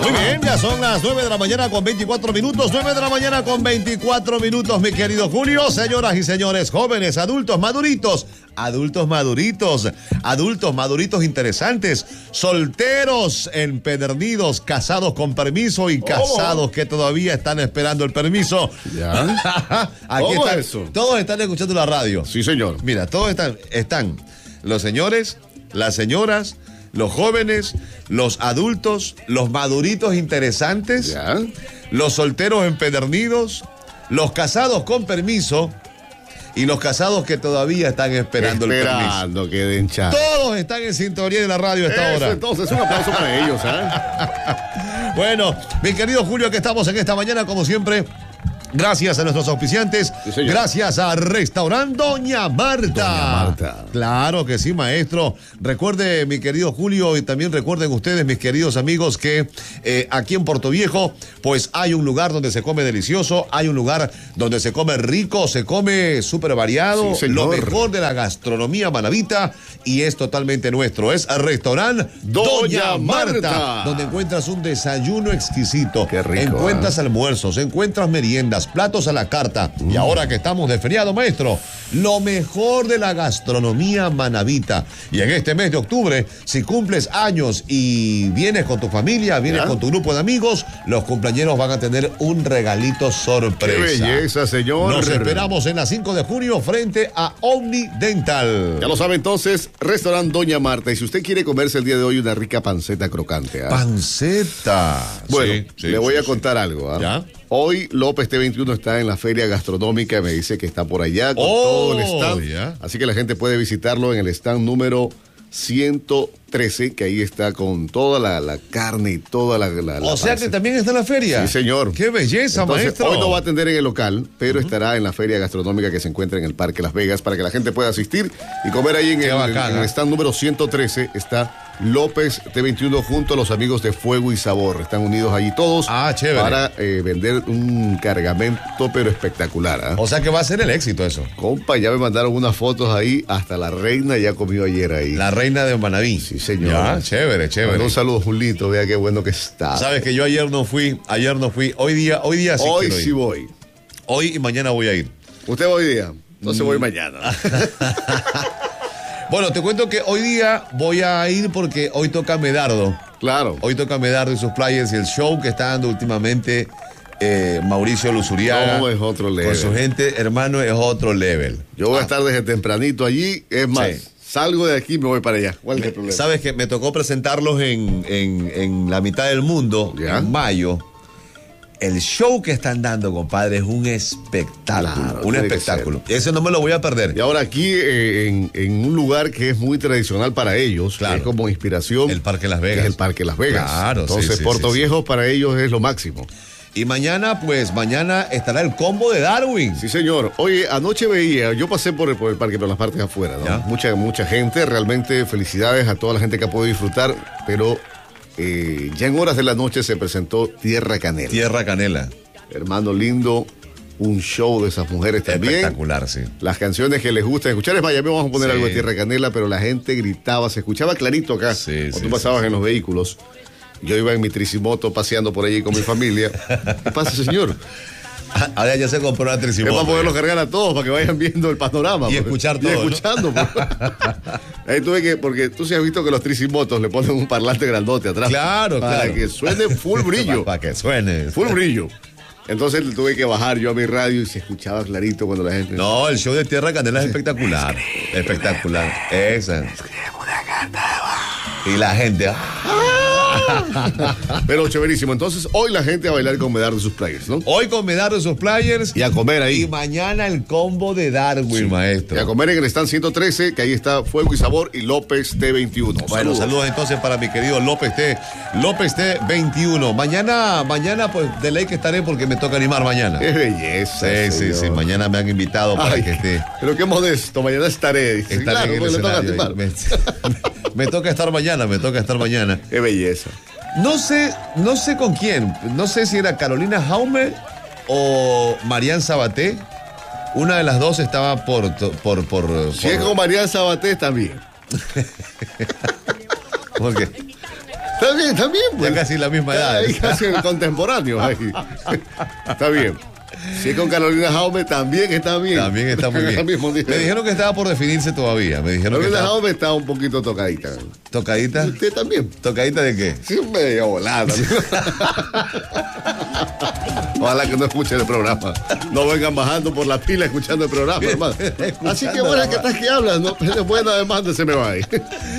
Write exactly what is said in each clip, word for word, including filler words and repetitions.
Muy bien, ya son las nueve de la mañana con veinticuatro minutos, nueve de la mañana con veinticuatro minutos, mi querido Julio. Señoras y señores, jóvenes, adultos, maduritos, adultos maduritos, adultos maduritos interesantes, solteros, empedernidos, casados con permiso y casados oh. que todavía están esperando el permiso. ¿Ya? Aquí están, eso? Todos están escuchando la radio. Sí, señor. Mira, todos están, están los señores, las señoras, los jóvenes, los adultos, los maduritos interesantes, ¿ya? Los solteros empedernidos, los casados con permiso y los casados que todavía están esperando, esperando el permiso. que den chance. Todos están en sintonía de la radio a esta Eso, hora. Entonces, un aplauso para ellos, ¿eh? Bueno, mi querido Julio, que estamos en esta mañana, como siempre. Gracias a nuestros auspiciantes, sí, gracias a Restaurant Doña Marta. Doña Marta. Claro que sí, maestro. Recuerde, mi querido Julio, y también recuerden ustedes, mis queridos amigos, que eh, aquí en Puerto Viejo, pues hay un lugar donde se come delicioso, hay un lugar donde se come rico, se come súper variado, sí, lo mejor de la gastronomía manabita, y es totalmente nuestro. Es Restaurant Doña, Doña Marta, Marta, donde encuentras un desayuno exquisito. Qué rico. Encuentras ¿eh? almuerzos, encuentras meriendas, platos a la carta. Mm. Y ahora que estamos de feriado, maestro, lo mejor de la gastronomía manabita. Y en este mes de octubre, si cumples años y vienes con tu familia, vienes ¿ya? con tu grupo de amigos, los cumpleañeros van a tener un regalito sorpresa. ¡Qué belleza, señor! Nos esperamos en la cinco de junio frente a Omni Dental. Ya lo sabe entonces, Restaurant Doña Marta. Y si usted quiere comerse el día de hoy una rica panceta crocante. ¿eh? ¡Panceta! Bueno, sí, sí, le voy sí, a contar sí. algo. ¿eh? ¿Ya? Hoy López T veintiuno está en la feria gastronómica, me dice que está por allá con oh, todo el stand. Yeah. Así que la gente puede visitarlo en el stand número ciento trece, que ahí está con toda la, la carne y toda la... la, la o sea que también está en la feria. Sí, señor. ¡Qué belleza, Entonces, maestro! Hoy no va a atender en el local, pero uh-huh. estará en la feria gastronómica que se encuentra en el Parque Las Vegas para que la gente pueda asistir y comer ahí en, el, en el stand número ciento trece. Está López T veintiuno junto a los amigos de Fuego y Sabor. Están unidos allí todos ah, chévere. para eh, vender un cargamento pero espectacular. ¿eh? O sea que va a ser el éxito eso. Compa, ya me mandaron unas fotos ahí, hasta la reina ya comió ayer ahí. La reina de Manaví. Sí, señor. Ya, chévere, chévere. Bueno, un saludo, Julito, vea qué bueno que está. Sabes que yo ayer no fui, ayer no fui, hoy día, hoy día sí Hoy quiero sí ir. voy. Hoy y mañana voy a ir. ¿Usted va hoy día? Entonces mm. voy mañana. Bueno, te cuento que hoy día voy a ir porque hoy toca Medardo. Claro. Hoy toca Medardo y sus players y el show que está dando últimamente eh, Mauricio Luzuriaga. No, es otro level. Con su gente, hermano, es otro level. Yo voy ah. a estar desde tempranito allí. Es más, sí. salgo de aquí y me voy para allá. ¿Cuál es el problema? Sabes que me tocó presentarlos en, en, en la mitad del mundo, ¿ya? En mayo. El show que están dando, compadre, es un espectáculo. Claro, un espectáculo. Ese no me lo voy a perder. Y ahora aquí, eh, en, en un lugar que es muy tradicional para ellos, claro. que es como inspiración. El Parque Las Vegas. Es el Parque Las Vegas. Claro, Entonces, sí, sí, Puerto sí, Viejo sí. para ellos es lo máximo. Y mañana, pues, mañana estará el combo de Darwin. Sí, señor. Oye, anoche veía, yo pasé por el, por el parque, por las partes afuera, ¿no? Mucha, mucha gente, realmente felicidades a toda la gente que ha podido disfrutar, pero eh, ya en horas de la noche se presentó Tierra Canela. Tierra Canela. Hermano lindo, un show de esas mujeres también. Espectacular, sí. Las canciones que les gusta escuchar. Es más, ya vamos a poner sí. algo de Tierra Canela, pero la gente gritaba, se escuchaba clarito acá. Sí, cuando sí, tú pasabas sí, en sí. los vehículos. Yo iba en mi tricimoto paseando por allí con mi familia. ¿Qué pasa, señor? Ahora ya se compró una tricimoto. Es para poderlos cargar a todos, para que vayan viendo el panorama. Y porque, escuchar todo. Y escuchando. ¿no? Ahí tuve que, porque tú sí has visto que los tricimotos le ponen un parlante grandote atrás. Claro, para claro. Para que suene full brillo. Para que suene. Full brillo. Entonces tuve que bajar yo a mi radio y se escuchaba clarito cuando la gente... No, el show de Tierra Canela es espectacular. Espectacular. Esa. Y la gente... Pero chéverísimo. Entonces, hoy la gente va a bailar con Medardo y sus players, ¿no? Hoy con Medardo y sus players. Y a comer ahí. Y mañana el combo de Darwin, sí. maestro. Y a comer en el stand ciento trece, que ahí está Fuego y Sabor y López T veintiuno. Bueno, saludos. saludos entonces para mi querido López T. López T veintiuno. Mañana, mañana, pues, de ley que estaré porque me toca animar mañana. ¡Qué belleza! Sí, señor. sí, sí. Mañana me han invitado para Ay, que esté. Pero qué modesto. Mañana estaré. Estaré claro, en el escenario. Toca me, me toca estar mañana, me toca estar mañana. ¡Qué belleza! No sé, no sé con quién. No sé si era Carolina Jaume o Marian Sabaté. Una de las dos estaba por... por, por, por si es con Marian Sabaté, está bien. ¿Por qué? Está bien, también. Pues. Ya casi la misma edad. Ahí casi contemporáneo. Ahí. Está bien. Si es con Carolina Jaume, también está bien. También está muy bien. Me dijeron que estaba por definirse todavía. Me dijeron Carolina que estaba... Jaume está un poquito tocadita. ¿Tocadita? ¿Usted también? ¿Tocadita de qué? Sí, medio volada. Ojalá que no escuchen el programa. No vengan bajando por la pila escuchando el programa, hermano. Así que bueno, que estás que hablas, ¿no? Buena demanda se me va ahí.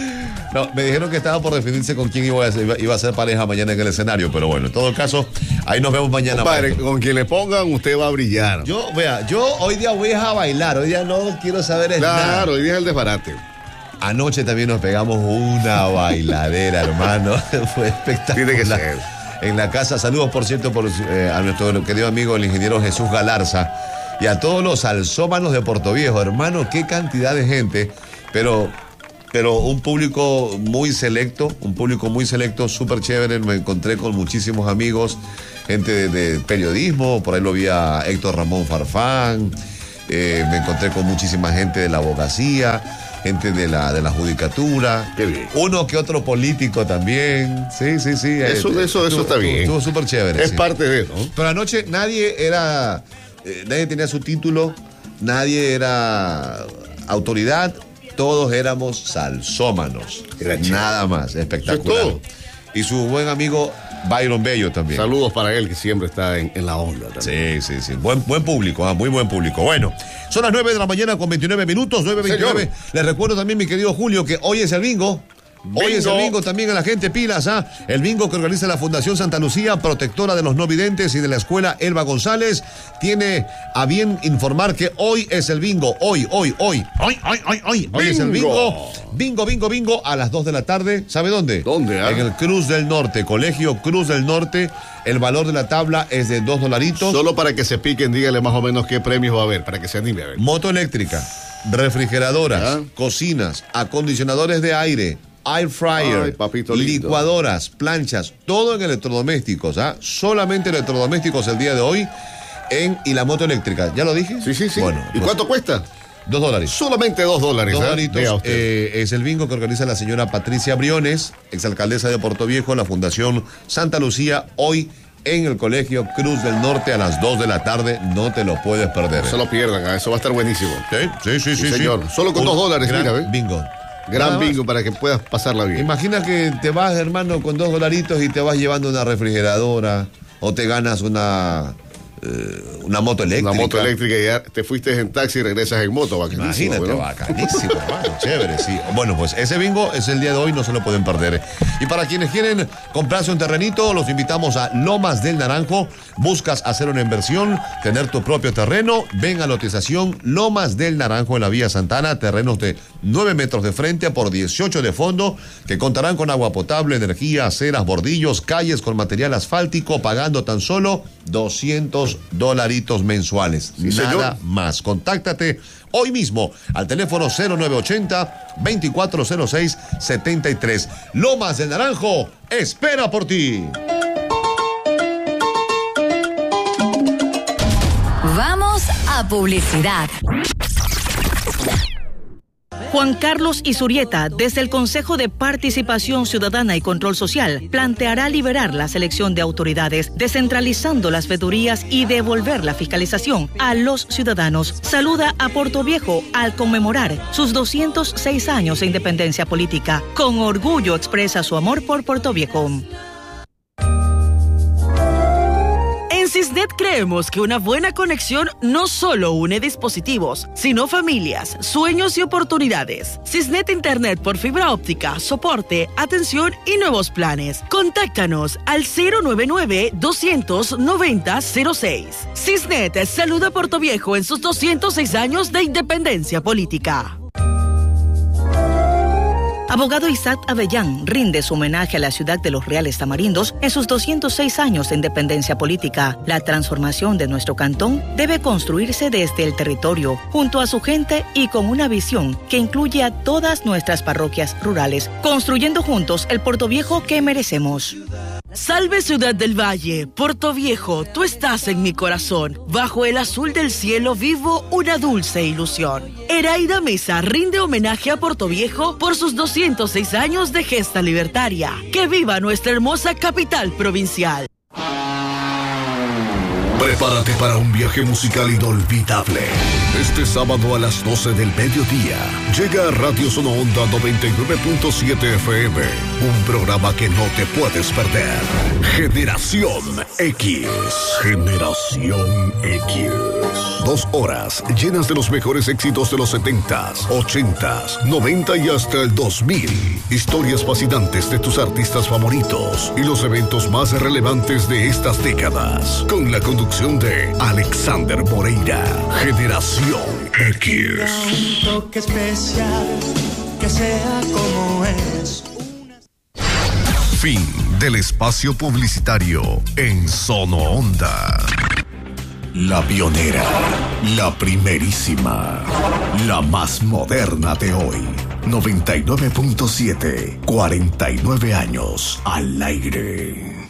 No, me dijeron que estaba por definirse con quién iba a, ser, iba a ser pareja mañana en el escenario, pero bueno, en todo caso, ahí nos vemos mañana. Padre, con quien le pongan, usted va a brillar. Yo, vea, yo hoy día voy a bailar, hoy día no quiero saber claro, nada. Claro, hoy día es el desbarate. Anoche también nos pegamos una bailadera, hermano. Fue espectacular. Tiene que ser. En la casa, saludos por cierto por, eh, a nuestro querido amigo el ingeniero Jesús Galarza y a todos los salsómanos de Portoviejo, hermano, qué cantidad de gente, pero... Pero un público muy selecto, un público muy selecto, súper chévere. Me encontré con muchísimos amigos, gente de, de periodismo, por ahí lo vi a Héctor Ramón Farfán, eh, me encontré con muchísima gente de la abogacía, gente de la, de la judicatura. Qué bien. Uno que otro político también. Sí, sí, sí. Eso, eh, eso, eso está bien. Estuvo súper chévere. Es sí. parte de eso, ¿no? Pero anoche nadie era, eh, nadie tenía su título, nadie era autoridad. Todos éramos salsómanos. Nada más, espectacular. Todo. Y su buen amigo Byron Bello también. Saludos para él, que siempre está en, en la onda también. Sí, sí, sí. Buen, buen público, ¿eh? Muy buen público. Bueno, son las nueve de la mañana con veintinueve minutos, nueve veintinueve. Les recuerdo también, mi querido Julio, que hoy es el bingo. Bingo. Hoy es el bingo también a la gente, pilas, ¿ah? El bingo que organiza la Fundación Santa Lucía, protectora de los no videntes y de la escuela Elba González, tiene a bien informar que hoy es el bingo. Hoy, hoy, hoy. Hoy, hoy, hoy, hoy. Hoy es el bingo. Bingo, bingo, bingo a las dos de la tarde. ¿Sabe dónde? ¿Dónde? Ah? En el Cruz del Norte, Colegio Cruz del Norte. El valor de la tabla es de dos dolaritos. Solo para que se piquen, dígale más o menos qué premios va a haber, para que se anime a ver. Moto eléctrica, refrigeradoras, ¿ah? Cocinas, acondicionadores de aire, air fryer, Ay, licuadoras, planchas, todo en electrodomésticos, ¿ah? Solamente electrodomésticos el día de hoy en y la moto eléctrica. ¿Ya lo dije? Sí, sí, sí. Bueno, ¿y pues, cuánto cuesta? Dos dólares. Solamente dos dólares. Dos ¿eh? dolaritos. Eh, es el bingo que organiza la señora Patricia Briones, exalcaldesa de Portoviejo, la Fundación Santa Lucía, hoy en el Colegio Cruz del Norte a las dos de la tarde. No te lo puedes perder. No se lo pierdan, ¿eh? Eso va a estar buenísimo. Sí, sí, sí, sí. sí señor. Sí. Solo con Un dos dólares, gran mira, ¿eh? bingo. Gran bingo para que puedas pasarla bien. Imagina que te vas, hermano, con dos dolaritos y te vas llevando una refrigeradora o te ganas una eh, una moto eléctrica. Una moto eléctrica y ya te fuiste en taxi y regresas en moto. Imagínate, ¿no? Bacanísimo, hermano, chévere, sí. Bueno, pues ese bingo es el día de hoy, no se lo pueden perder. Y para quienes quieren comprarse un terrenito, los invitamos a Lomas del Naranjo. Buscas hacer una inversión, tener tu propio terreno, ven a lotización Lomas del Naranjo en la Vía Santana, terrenos de nueve metros de frente por dieciocho de fondo, que contarán con agua potable, energía, aceras, bordillos, calles con material asfáltico, pagando tan solo doscientos dolaritos mensuales. Sí, nada señor. más. Contáctate hoy mismo al teléfono cero nueve ochenta, veinticuatro cero seis, setenta y tres. Lomas del Naranjo espera por ti. Vamos a publicidad. Juan Carlos Isurieta, desde el Consejo de Participación Ciudadana y Control Social, planteará liberar la selección de autoridades, descentralizando las veedurías y devolver la fiscalización a los ciudadanos. Saluda a Portoviejo al conmemorar sus doscientos seis años de independencia política. Con orgullo expresa su amor por Portoviejo. En Cisnet creemos que una buena conexión no solo une dispositivos, sino familias, sueños y oportunidades. Cisnet Internet por fibra óptica, soporte, atención y nuevos planes. Contáctanos al cero nueve nueve, doscientos noventa, cero seis. Cisnet saluda a Portoviejo en sus doscientos seis años de independencia política. Abogado Isaac Avellán rinde su homenaje a la ciudad de Los Reales Tamarindos en sus doscientos seis años de independencia política. La transformación de nuestro cantón debe construirse desde el territorio, junto a su gente y con una visión que incluye a todas nuestras parroquias rurales, construyendo juntos el Portoviejo que merecemos. Salve Ciudad del Valle, Puerto Viejo, tú estás en mi corazón. Bajo el azul del cielo vivo una dulce ilusión. Eraida Mesa rinde homenaje a Puerto Viejo por sus doscientos seis años de gesta libertaria. ¡Que viva nuestra hermosa capital provincial! Prepárate para un viaje musical inolvidable. Este sábado a las doce del mediodía llega a Radio Sono Onda noventa y nueve punto siete F M, un programa que no te puedes perder. Generación X. Generación X. Dos horas llenas de los mejores éxitos de los setentas, ochentas, noventa y hasta el dos mil. Historias fascinantes de tus artistas favoritos y los eventos más relevantes de estas décadas. Con la conducción de Alexander Moreira. Generación X. Un toque especial que sea como es. Fin del espacio publicitario en Sono Onda. La pionera, la primerísima, la más moderna de hoy. noventa y nueve punto siete, cuarenta y nueve años al aire.